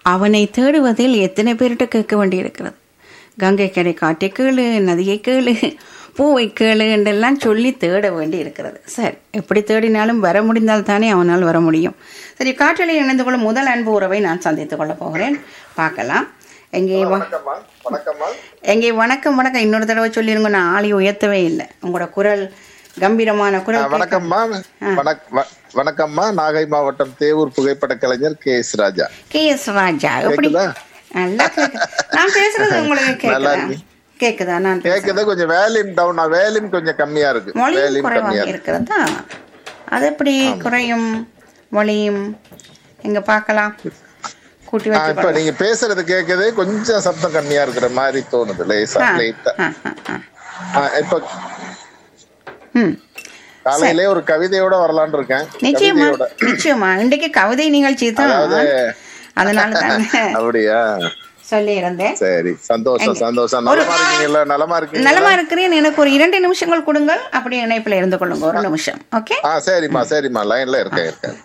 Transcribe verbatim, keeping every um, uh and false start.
அவனை தேடுவதில் எத்தனை பேர்கிட்ட கேட்க வேண்டியிருக்கிறது. கங்கை கரை காட்டை கேளு, நதியை கேளு, பூவை கேளு என்றெல்லாம் சொல்லி தேட வேண்டி இருக்கிறது. சரி, எப்படி தேடினாலும் வர முடிந்தால் தானே அவனால் வர முடியும். சரி, காற்றலை இணைந்து கொள்ளும் முதல் அன்பு உறவை நான் சந்தித்துக் கொள்ள போகிறேன். பார்க்கலாம். எங்கே எங்கே வணக்கம் வணக்கம் இன்னொரு தடவை சொல்லிருங்க. நான் ஆளி உயர்த்தவே இல்லை. உங்களோட குரல் கம்பீரமான குரல். வணக்கம்மா. வணக்கம்மா. நாகை மாவட்டம் தேவூர் புகைப்பட கலைஞர் கே எஸ் ராஜா. கே எஸ் ராஜா எப்படி நல்லா நான் பேசுறது உங்களுக்கு கேக்குதா? கேக்குதா? நான் கேக்குதா? கொஞ்சம் வேல்யூம் டவுனா, வேல்யூம் கொஞ்சம் கம்மியா இருக்கு. வால்யூம் குறைவாக இருக்கிறதா? அது எப்படி குறையும் வால்யூம்? எங்க பார்க்கலாம். கூட்டி வச்சு இப்ப நீங்க பேசுறது கேக்குது, கொஞ்சம் சத்தம் கம்மியா இருக்கிற மாதிரி தோணுது லேசா லைட்டா. இப்ப காலையிலே ஒரு கவிதையோட வரலான்னு இருக்கேன். நிச்சயமா நிச்சயமா இன்றைக்கு கவிதை நிகழ்ச்சி தான், அதனால தான் அப்படியா சொல்லி இருந்தேன். சரி, சந்தோஷம் சந்தோஷம். நலமா இருக்கீங்களா? நலமா இருக்கீங்க? நலமா இருக்கிறேன். எனக்கு ஒரு இரண்டு நிமிஷங்கள் கொடுங்கள், அப்படியே இணைப்புல இருந்து கொள்ளுங்க. ஒரு நிமிஷம். ஓகே. ஆ சரிம்மா சரிம்மா, லைன்ல இருக்கேன் இருக்கேன்.